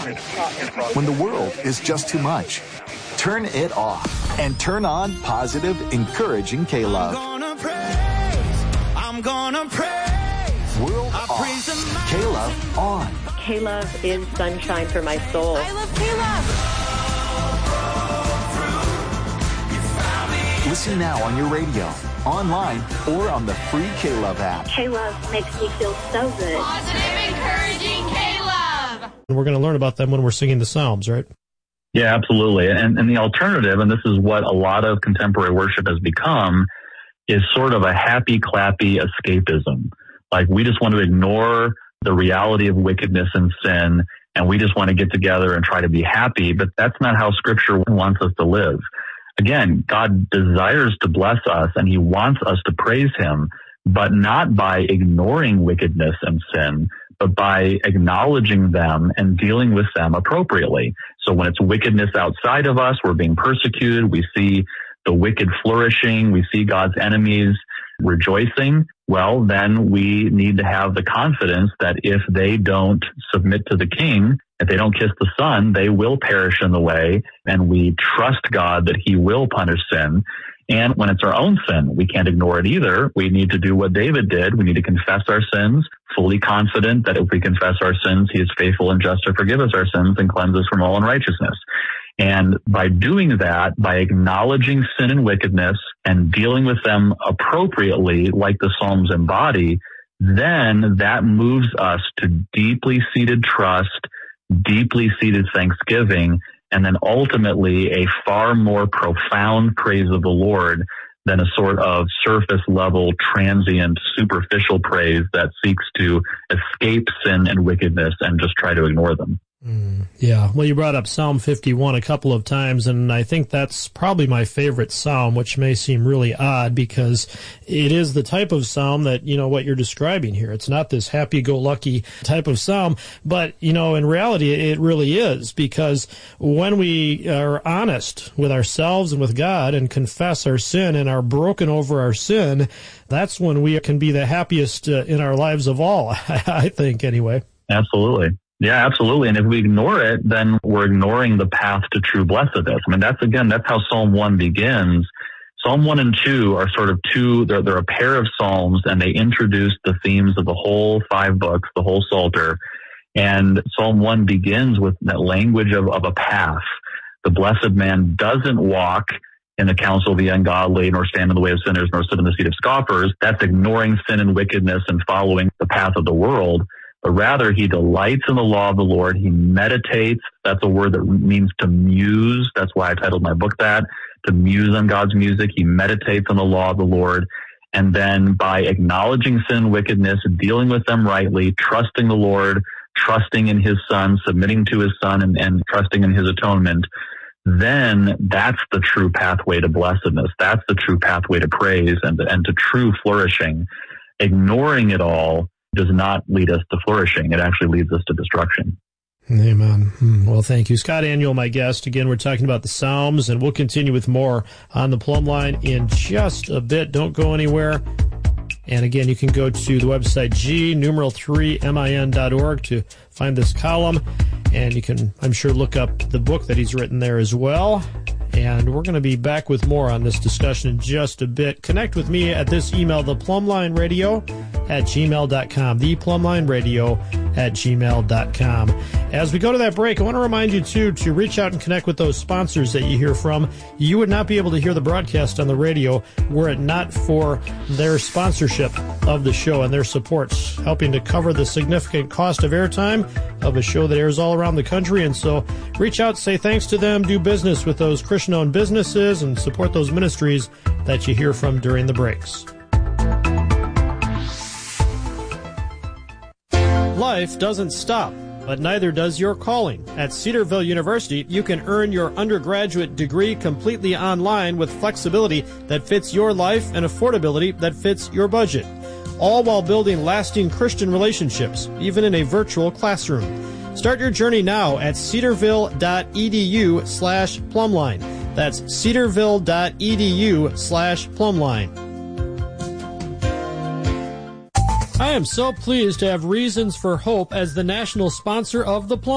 When the world is just too much, turn it off and turn on positive, encouraging K-Love. I'm gonna praise. World off. K-Love on. K-Love is sunshine for my soul. I love K-Love. Listen now on your radio, online, or on the free K-Love app. K-Love makes me feel so good. Positive, encouraging K-Love. And we're going to learn about them when we're singing the Psalms, right? Yeah, absolutely. And the alternative, and this is what a lot of contemporary worship has become, is sort of a happy, clappy escapism. Like, we just want to ignore the reality of wickedness and sin, and we just want to get together and try to be happy. But that's not how Scripture wants us to live. Again, God desires to bless us, and he wants us to praise him, but not by ignoring wickedness and sin, but by acknowledging them and dealing with them appropriately. So when it's wickedness outside of us, we're being persecuted, we see the wicked flourishing, we see God's enemies rejoicing, well, then we need to have the confidence that if they don't submit to the king, if they don't kiss the Son, they will perish in the way, and we trust God that he will punish sin. And when it's our own sin, we can't ignore it either. We need to do what David did. We need to confess our sins, fully confident that if we confess our sins, he is faithful and just to forgive us our sins and cleanse us from all unrighteousness. And by doing that, by acknowledging sin and wickedness and dealing with them appropriately, like the Psalms embody, then that moves us to deeply seated trust, deeply seated thanksgiving, and then ultimately a far more profound praise of the Lord than a sort of surface level, transient, superficial praise that seeks to escape sin and wickedness and just try to ignore them. Yeah. Well, you brought up Psalm 51 a couple of times, and I think that's probably my favorite psalm, which may seem really odd because it is the type of psalm that, you know, what you're describing here. It's not this happy-go-lucky type of psalm, but, you know, in reality, it really is, because when we are honest with ourselves and with God and confess our sin and are broken over our sin, that's when we can be the happiest in our lives of all, I think, anyway. Absolutely. Yeah, absolutely. And if we ignore it, then we're ignoring the path to true blessedness. I mean, that's how Psalm 1 begins. Psalm 1 and 2 are sort of they're a pair of Psalms, and they introduce the themes of the whole 5 books, the whole Psalter. And Psalm 1 begins with that language of a path. The blessed man doesn't walk in the counsel of the ungodly, nor stand in the way of sinners, nor sit in the seat of scoffers. That's ignoring sin and wickedness and following the path of the world. But rather, he delights in the law of the Lord. He meditates. That's a word that means to muse. That's why I titled my book that, to muse on God's music. He meditates on the law of the Lord. And then by acknowledging sin and wickedness, dealing with them rightly, trusting the Lord, trusting in his Son, submitting to his Son, and trusting in his atonement, then that's the true pathway to blessedness. That's the true pathway to praise and to true flourishing. Ignoring it all does not lead us to flourishing. It actually leads us to destruction. Amen. Well, thank you. Scott Aniol, my guest. Again, we're talking about the Psalms, and we'll continue with more on the Plumb Line in just a bit. Don't go anywhere. And again, you can go to the website g3min.org to find this column. And you can, I'm sure, look up the book that he's written there as well. And we're going to be back with more on this discussion in just a bit. Connect with me at this email, theplumblineradio@gmail.com, theplumblineradio@gmail.com. As we go to that break, I want to remind you, too, to reach out and connect with those sponsors that you hear from. You would not be able to hear the broadcast on the radio were it not for their sponsorship of the show and their support, helping to cover the significant cost of airtime of a show that airs all around the country. And so reach out, say thanks to them, do business with those Christian-owned businesses, and support those ministries that you hear from during the breaks. Life doesn't stop, but neither does your calling. At Cedarville University, you can earn your undergraduate degree completely online with flexibility that fits your life and affordability that fits your budget, all while building lasting Christian relationships, even in a virtual classroom. Start your journey now at cedarville.edu/plumline. That's cedarville.edu/plumline. I am so pleased to have Reasons for Hope as the national sponsor of the Plum